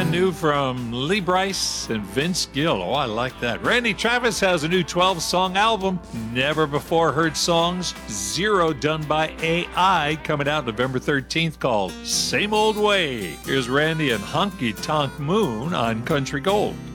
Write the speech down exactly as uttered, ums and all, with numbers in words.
brand new from Lee Brice and Vince Gill. Oh, I like that. Randy Travis has a new twelve-song album, Never Before Heard Songs, Zero, done by A I, coming out November thirteenth, called Same Old Way. Here's Randy and Honky Tonk Moon on Country Gold.